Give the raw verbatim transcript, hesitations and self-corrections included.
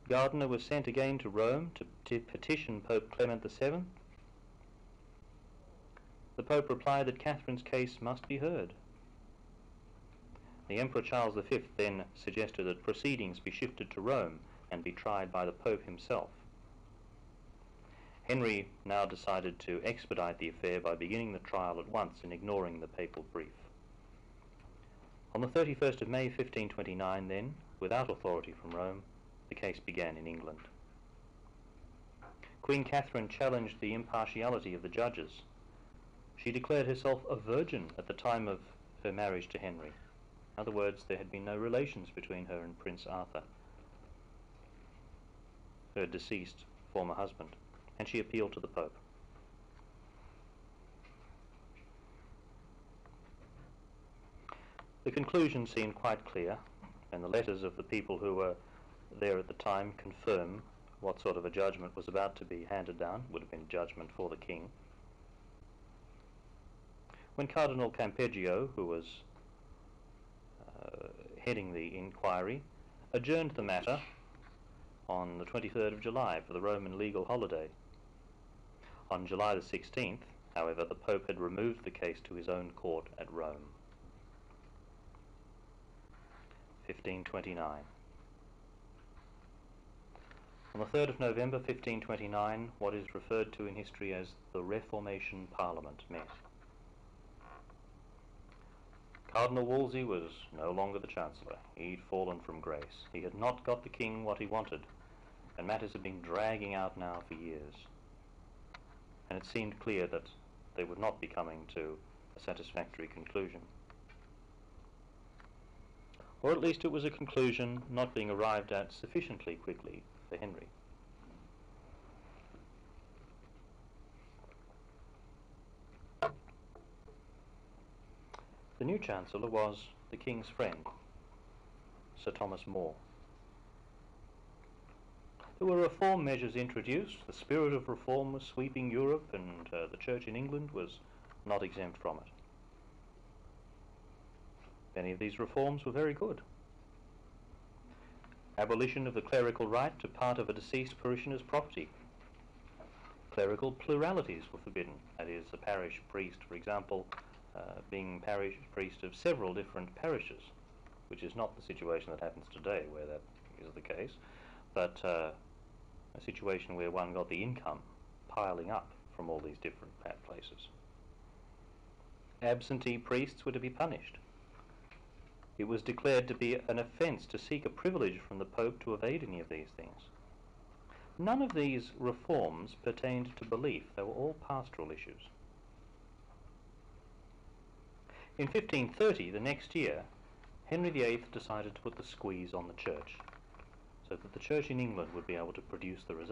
Gardiner was sent again to Rome to, to petition Pope Clement the Seventh. The Pope replied that Catherine's case must be heard. The Emperor Charles the Fifth then suggested that proceedings be shifted to Rome and be tried by the Pope himself. Henry now decided to expedite the affair by beginning the trial at once and ignoring the papal brief. On the thirty-first of May fifteen twenty-nine, then, without authority from Rome, the case began in England. Queen Catherine challenged the impartiality of the judges. She declared herself a virgin at the time of her marriage to Henry. In other words, there had been no relations between her and Prince Arthur, her deceased former husband, and she appealed to the Pope. The conclusion seemed quite clear, and the letters of the people who were there at the time confirm what sort of a judgment was about to be handed down. It would have been a judgment for the king. When Cardinal Campeggio, who was uh, heading the inquiry, adjourned the matter on the twenty-third of July for the Roman legal holiday. On July the sixteenth, however, the Pope had removed the case to his own court at Rome. fifteen twenty-nine. On the third of November fifteen twenty-nine, what is referred to in history as the Reformation Parliament met. Cardinal Wolsey was no longer the Chancellor. He'd fallen from grace. He had not got the king what he wanted, and matters had been dragging out now for years. And it seemed clear that they would not be coming to a satisfactory conclusion. Or at least it was a conclusion not being arrived at sufficiently quickly for Henry. The new Chancellor was the King's friend, Sir Thomas More. There were reform measures introduced. The spirit of reform was sweeping Europe, and uh, the Church in England was not exempt from it. Many of these reforms were very good. Abolition of the clerical right to part of a deceased parishioner's property. Clerical pluralities were forbidden, that is, a parish priest, for example, uh, being parish priest of several different parishes, which is not the situation that happens today where that is the case, but uh, a situation where one got the income piling up from all these different places. Absentee priests were to be punished. It was declared to be an offence to seek a privilege from the Pope to evade any of these things. None of these reforms pertained to belief. They were all pastoral issues. In fifteen thirty, the next year, Henry the Eighth decided to put the squeeze on the Church, so that the Church in England would be able to produce the result.